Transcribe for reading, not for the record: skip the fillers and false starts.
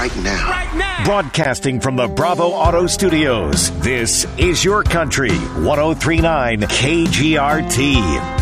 right now. Right now. Broadcasting from the Bravo Auto Studios, this is Your Country 103.9 KGRT.